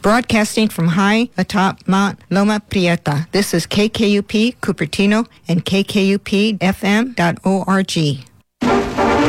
Broadcasting from high atop Mount Loma Prieta, this is KKUP Cupertino and KKUPFM.org.